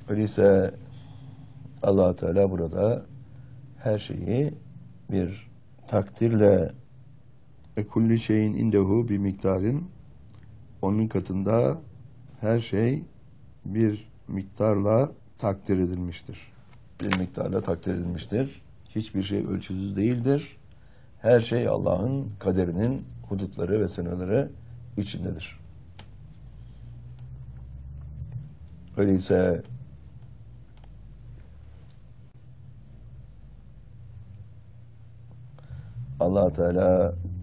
Öyleyse Allah Teala burada her şeyi bir takdirle kulli şeyin indehu bir miktarın, onun katında her şey bir miktarla takdir edilmiştir. Bir miktarla takdir edilmiştir. Hiçbir şey ölçüsüz değildir. Her şey Allah'ın kaderinin hudutları ve sınırları içindedir. Öyleyse Allah Teala